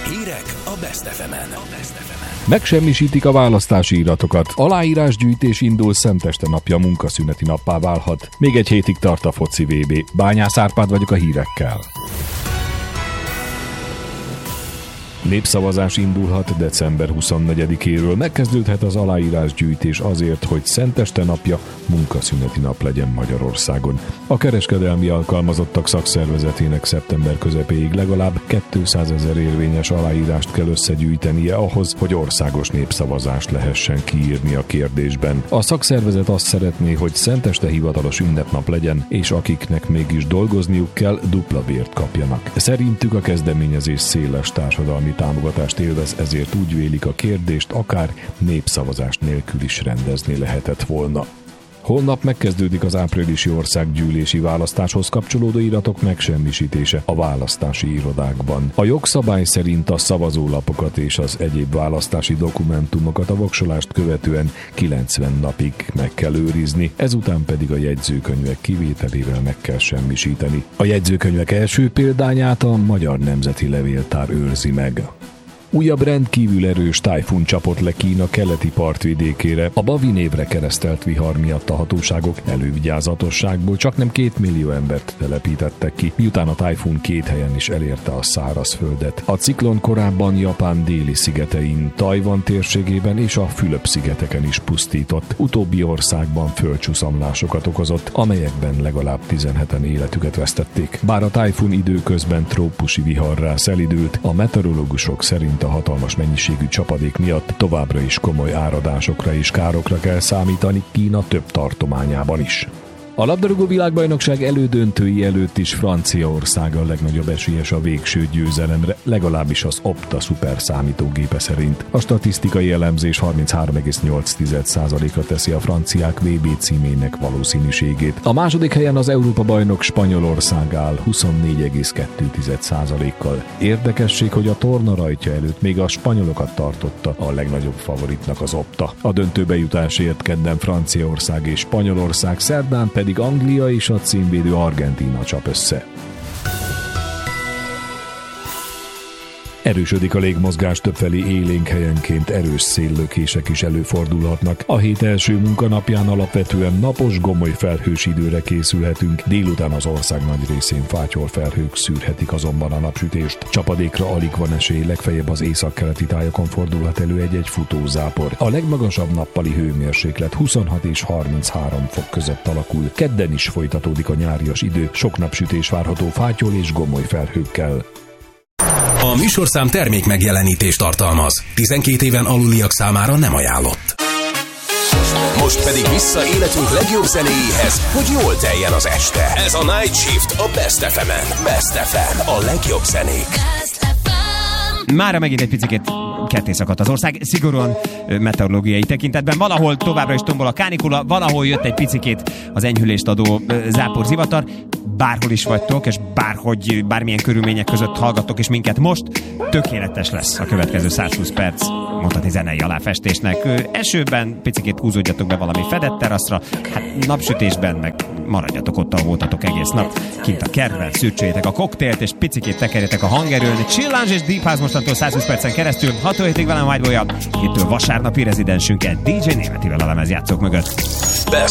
Hírek a Best FM-en. Megsemmisítik a választási iratokat. Aláírásgyűjtés indul, Szenteste napja munkaszüneti nappá válhat. Még egy hétig tart a foci VB. Bányász Árpád vagyok a hírekkel. Népszavazás indulhat december 24-éről. Megkezdődhet az aláírásgyűjtés azért, hogy Szenteste napja munkaszüneti nap legyen Magyarországon. A kereskedelmi alkalmazottak szakszervezetének szeptember közepéig legalább 200 000 érvényes aláírást kell összegyűjtenie ahhoz, hogy országos népszavazást lehessen kiírni a kérdésben. A szakszervezet azt szeretné, hogy Szenteste hivatalos ünnepnap legyen, és akiknek mégis dolgozniuk kell, dupla bért kapjanak. Szerintük a kezdeményezés széles társadalmi támogatást élvez, ezért úgy vélik, a kérdést akár népszavazás nélkül is rendezni lehetett volna. Holnap megkezdődik az áprilisi országgyűlési választáshoz kapcsolódó iratok megsemmisítése a választási irodákban. A jogszabály szerint a szavazólapokat és az egyéb választási dokumentumokat a voksolást követően 90 napig meg kell őrizni, ezután pedig a jegyzőkönyvek kivételével meg kell semmisíteni. A jegyzőkönyvek első példányát a Magyar Nemzeti Levéltár őrzi meg. Újabb rendkívül erős tájfun csapott le Kína keleti partvidékére. A Bavi névre keresztelt vihar miatt a hatóságok elővigyázatosságból csaknem 2 millió embert telepítettek ki, miután a tájfun 2 helyen is elérte a szárazföldet. A ciklon korábban Japán déli szigetein, Tajvan térségében és a Fülöp-szigeteken is pusztított. Utóbbi országban földcsúszamlásokat okozott, amelyekben legalább 17-en életüket vesztették. Bár a tájfun időközben trópusi viharrá szelidült, a meteorológusok szerint a hatalmas mennyiségű csapadék miatt továbbra is komoly áradásokra és károkra kell számítani Kína több tartományában is. A labdarúgó világbajnokság elődöntői előtt is Franciaország a legnagyobb esélyes a végső győzelemre, legalábbis az Opta szuper számítógépe szerint. A statisztikai elemzés 33,8%-ra teszi a franciák VB címének valószínűségét. A második helyen az Európa-bajnok Spanyolország áll 24,2%-kal. Érdekesség, hogy a torna rajtja előtt még a spanyolokat tartotta a legnagyobb favoritnak az Opta. A döntőbe jutásért kedden Franciaország és Spanyolország, szerdán pedig Anglia és a címvédő Argentína csap össze. Erősödik a légmozgás, többfelé élénk, helyenként erős széllökések is előfordulhatnak. A hét első munkanapján alapvetően napos, gomoly felhős időre készülhetünk, délután az ország nagy részén fátyol felhők szűrhetik azonban a napsütést. Csapadékra alig van esély, legfeljebb az északkeleti tájakon fordulhat elő egy-egy futózápor. A legmagasabb nappali hőmérséklet 26 és 33 fok között alakul. Kedden is folytatódik a nyárias idő, sok napsütés várható fátyol és gomoly felhőkkel. A műsorszám termék megjelenítést tartalmaz. 12 éven aluliak számára nem ajánlott. Most pedig vissza életünk legjobb zenéjéhez, hogy jól teljen az este. Ez a Night Shift a Best FM-en. Best FM, a legjobb zenék. Mára megint egy picit ketté szakadt az ország, szigorúan meteorológiai tekintetben. Valahol továbbra is tombol a kánikula, valahol jött egy picikét az enyhülést adó záporzivatar. Bárhol is vagytok, és bármilyen körülmények között hallgattok és minket most, tökéletes lesz a következő 120 perc, mondhatni zenei aláfestésnek. Esőben picikét húzódjatok be valami fedett teraszra, hát napsütésben meg maradjatok ott, ahol voltatok egész nap. Kint a kertben szürcsöljétek a koktélt, és picikét tekerjetek a hangerőn. Chillánge és Deep House mostantól 120 percen keresztül, 6 hétig velem Whiteboy-a, héttől vasárnapi rezidensünket DJ Németivel a lemezjátszók mögött.